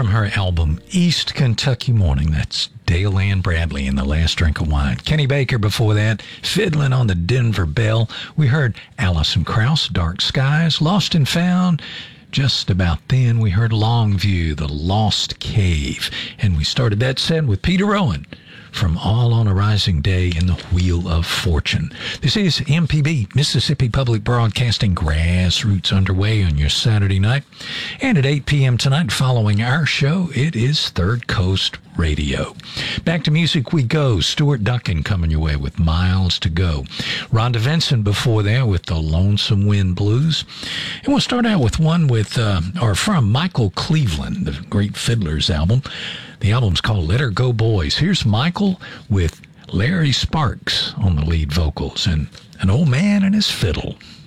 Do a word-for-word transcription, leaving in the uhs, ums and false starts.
from her album East Kentucky Morning. That's Dale Ann Bradley in The Last Drink of Wine. Kenny Baker before that, fiddling on the Denver Bell. We heard Alison Krauss, Dark Skies, Lost and Found. Just about then, we heard Longview, The Lost Cave. And we started that set with Peter Owen from All on a Rising Day in the Wheel of Fortune. This is M P B, Mississippi Public Broadcasting, Grassroots underway on your Saturday night. And at eight p.m. tonight, following our show, it is Third Coast Radio. Back to music we go. Stuart Duncan coming your way with Miles to Go. Rhonda Vincent before there with the Lonesome Wind Blues. And we'll start out with one with, uh, or from Michael Cleveland, the great Fiddler's album. The album's called Let Her Go Boys. Here's Michael with Larry Sparks on the lead vocals and an old man and his fiddle.